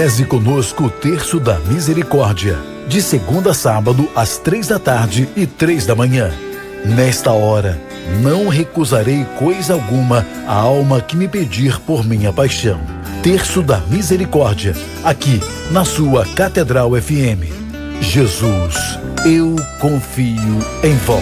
Reze conosco o Terço da Misericórdia, de segunda a sábado, às 3 da tarde e 3 da manhã. Nesta hora, não recusarei coisa alguma à alma que me pedir por minha paixão. Terço da Misericórdia, aqui na sua Catedral FM. Jesus, eu confio em vós.